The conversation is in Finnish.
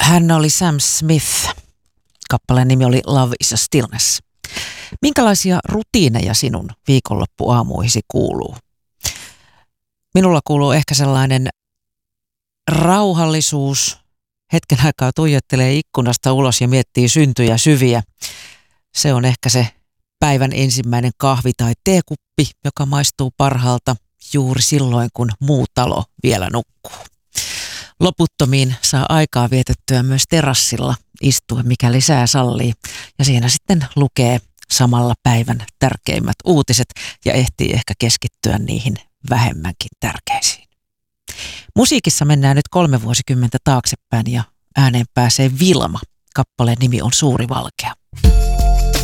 Hän oli Sam Smith. Kappaleen nimi oli Love is a Stillness. Minkälaisia rutiineja sinun viikonloppuaamuihisi kuuluu? Minulla kuuluu ehkä sellainen rauhallisuus. Hetken aikaa tuijottelee ikkunasta ulos ja miettii syntyjä syviä. Se on ehkä se päivän ensimmäinen kahvi tai teekuppi, joka maistuu parhaalta juuri silloin, kun muu talo vielä nukkuu. Loputtomiin saa aikaa vietettyä myös terassilla istuen, mikäli sää sallii. Ja siinä sitten lukee samalla päivän tärkeimmät uutiset ja ehtii ehkä keskittyä niihin vähemmänkin tärkeisiin. Musiikissa mennään nyt 3 vuosikymmentä taaksepäin ja ääneen pääsee Vilma. Kappaleen nimi on Suuri Valkea.